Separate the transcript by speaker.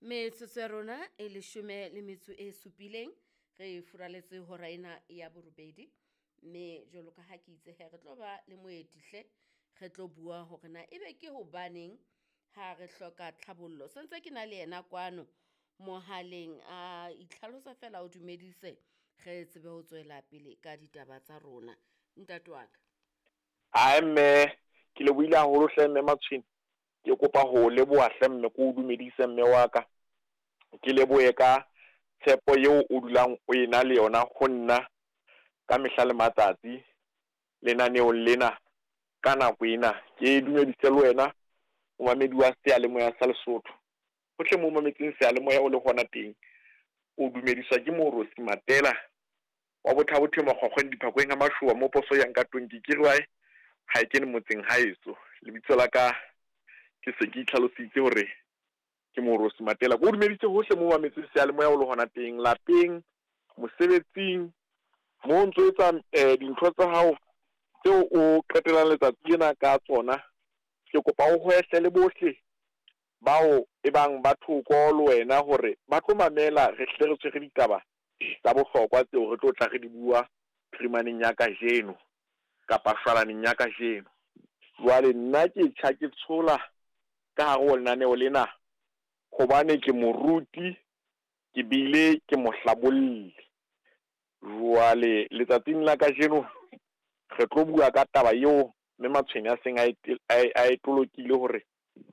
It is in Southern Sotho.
Speaker 1: Metsotso ya rona e 17 re furaletse hora ena ya borobedi, mme jwalo ka ha ke itse he re tlo ba le moetihle re tlo bua hore na ebe ke hobaneng ha re hloka tlhabollo. Sentse ke na le yena kwano mohaleng a itlhalosa fela o dumedise re tsebe ho tswela pele ka ditaba tsa rona. Ntate wa ka.
Speaker 2: Hae mme, ke le buile haholo hle mme Matshweni. Ke kopa ho leboha hle mme, ko dumedise mme wa ka. Ke lebohe ka tshepo eo o dulang o ena le yona ho nna ka mehla le matsatsi lenaneo lena ka nako ena. Ke dumedise le wena o mamedi wa seyalemoya sa Lesotho. Ho hle mo mametseng seyalemoya o le hona teng. O dumediswa ke Morosi Matela wa Bothabothe Makgokgong Diphakong ha Mashua mo poso yang ka Tonki ke re ha ke ne motseng haeso. Lebitso la ka ke se ke itlhalositse hore ke Morosi Matela. Go dumedise hohle mo mametseng seyalemoya o le hona teng, lapeng, mosebetsing, mo ntso etsa dintho tsa hao tseo o qetelang letsatsi lena ka tsona. Ke kopa o hoehle le bohle bao e bang ba thoko le wena hore ba tlo mamela re hle re tshwere ditaba tsa bohlokwa tseo re tlo tla re di bua primaneng ya kajeno kapa shwalaneng ya kajeno. Jwale nna ke tjha ke tshola ka hare ho lenaneo lena hobane ke moruti ke bile ke mohlabolli. Jwale letsatsing la kajeno re tlo bua ka taba eo mme Matshweni a seng a e tolokile hore